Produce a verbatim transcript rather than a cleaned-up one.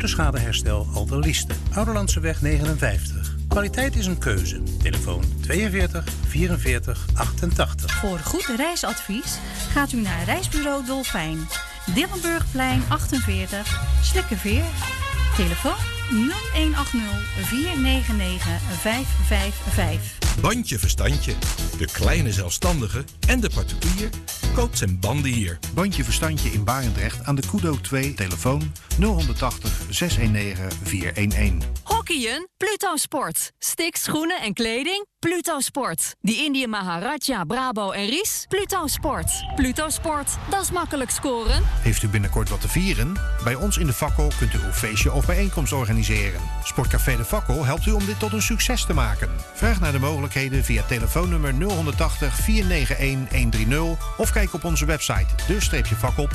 Autoschadeherstel Alderlieste. Ouderlandseweg negenenvijftig. Kwaliteit is een keuze. Telefoon tweeënveertig vierenveertig achtentachtig. Voor goed reisadvies gaat u naar Reisbureau Dolfijn. Dillenburgplein achtenveertig, Slikkerveer. Telefoon nul een acht nul vier negen negen vijf vijf vijf. Bandje Verstandje. De kleine zelfstandige en de particulier koopt zijn banden hier. Bandje Verstandje in Barendrecht aan de Kudo twee. Telefoon nul tachtig zeshonderdnegen vierhonderdéén. Hockeyen? Pluto Sport. Sticks, schoenen en kleding? Pluto Sport. Die Indië Maharaja, Brabo en Ries? Pluto Sport. Pluto Sport, dat is makkelijk scoren. Heeft u binnenkort wat te vieren? Bij ons in de Fakkel kunt u een feestje of bijeenkomst organiseren. Sportcafé de Fakkel helpt u om dit tot een succes te maken. Vraag naar de mogelijkheden via telefoonnummer nul tachtig vierhonderdnegenentig honderddertig of kijk op onze website de fakkel.